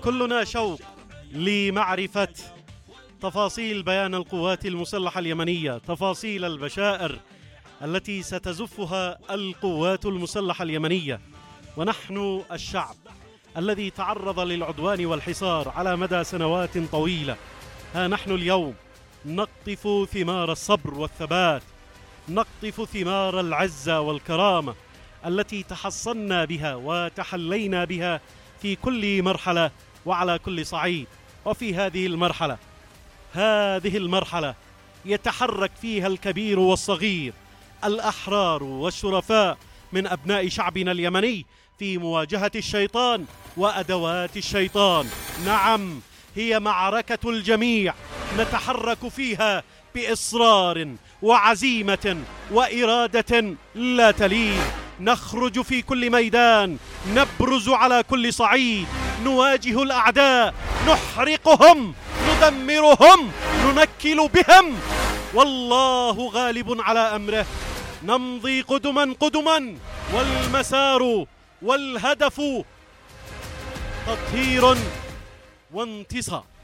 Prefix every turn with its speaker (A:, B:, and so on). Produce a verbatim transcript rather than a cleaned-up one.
A: كلنا شوق لمعرفة تفاصيل بيان القوات المسلحة اليمنية، تفاصيل البشائر التي ستزفها القوات المسلحة اليمنية. ونحن الشعب الذي تعرض للعدوان والحصار على مدى سنوات طويلة، ها نحن اليوم نقطف ثمار الصبر والثبات، نقطف ثمار العزة والكرامة التي تحصنا بها وتحلينا بها في كل مرحلة وعلى كل صعيد. وفي هذه المرحلة هذه المرحلة يتحرك فيها الكبير والصغير، الأحرار والشرفاء من أبناء شعبنا اليمني في مواجهة الشيطان وأدوات الشيطان. نعم، هي معركة الجميع نتحرك فيها بإصرار وعزيمة وإرادة لا تلين. نخرج في كل ميدان، نبرز على كل صعيد، نواجه الأعداء، نحرقهم، ندمرهم، ننكل بهم، والله غالب على أمره. نمضي قدما قدما، والمسار والهدف تطهير وانتصار.